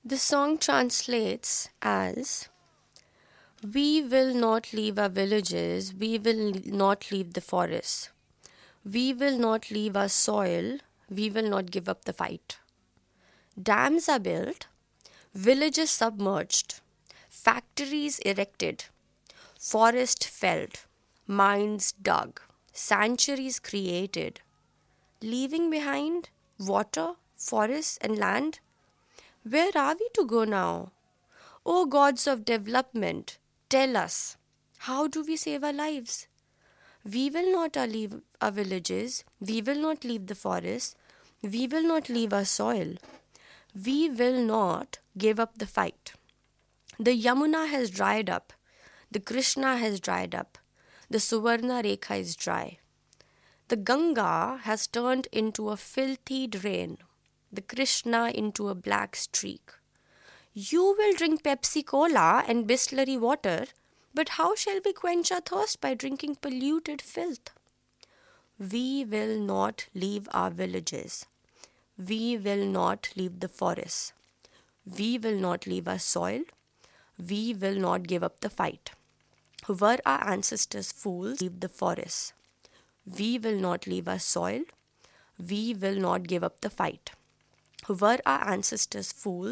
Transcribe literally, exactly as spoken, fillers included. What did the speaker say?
The song translates as: We will not leave our villages, we will not leave the forests, we will not leave our soil, we will not give up the fight. Dams are built, villages submerged, factories erected, forest felled, mines dug, sanctuaries created, leaving behind water, forests, and land. Where are we to go now? O gods of development, tell us, how do we save our lives? We will not uh, leave our villages, we will not leave the forests, we will not leave our soil, we will not give up the fight. The Yamuna has dried up, the Krishna has dried up, the Suvarna Rekha is dry. The Ganga has turned into a filthy drain, the Krishna into a black streak. You will drink Pepsi Cola and Bisleri water, but how shall we quench our thirst by drinking polluted filth? We will not leave our villages. We will not leave the forests. We will not leave our soil. We will not give up the fight. Were our ancestors fools, leave the forests. We will not leave our soil. We will not give up the fight. Were our ancestors fools?